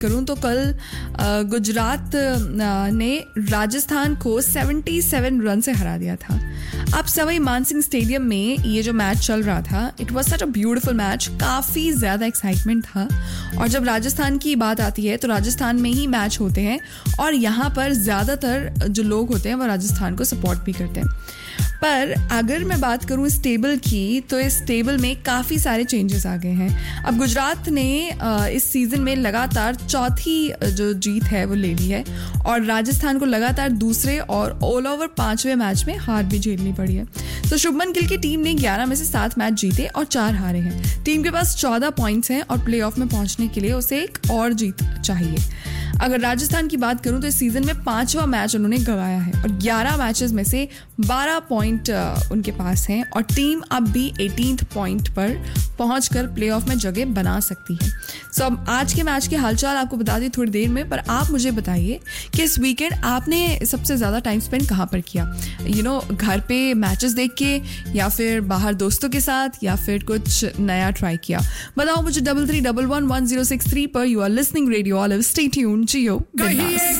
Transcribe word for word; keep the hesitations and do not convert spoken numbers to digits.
करूं तो कल गुजरात ने राजस्थान को सतहत्तर रन से हरा दिया था. अब सवाई मानसिंह स्टेडियम में ये जो मैच चल रहा था, it was such a beautiful match. काफ़ी ज़्यादा एक्साइटमेंट था. और जब राजस्थान की बात आती है तो राजस्थान में ही मैच होते हैं और यहाँ पर ज़्यादातर जो लोग होते हैं वो राजस्थान को सपोर्ट भी करते हैं. पर अगर मैं बात करूं इस टेबल की, तो इस टेबल में काफ़ी सारे चेंजेस आ गए हैं. अब गुजरात ने इस सीज़न में लगातार चौथी जो जीत है वो ले ली है और राजस्थान को लगातार दूसरे और ऑल ओवर पांचवें मैच में हार भी झेलनी पड़ी है. तो शुभमन गिल की टीम ने ग्यारह में से सात मैच जीते और चार हारे हैं. टीम के पास चौदह पॉइंट्स हैं और प्लेऑफ में पहुंचने के लिए उसे एक और जीत चाहिए. अगर राजस्थान की बात करूं तो इस सीज़न में पांचवा मैच उन्होंने गंवाया है और ग्यारह मैचेस में से बारह पॉइंट उनके पास हैं और टीम अब भी अठारहवें पॉइंट पर पहुंचकर प्लेऑफ में जगह बना सकती है. सो अब आज के मैच के हालचाल आपको बता दी थोड़ी देर में, पर आप मुझे बताइए कि इस वीकेंड आपने सबसे ज़्यादा टाइम स्पेंड कहाँ पर किया. यू नो घर पे मैचेस देख के, या फिर बाहर दोस्तों के साथ, या फिर कुछ नया ट्राई किया. बताओ मुझे double three double one one zero six three पर. You are listening radio olive. Stay tuned. Jio.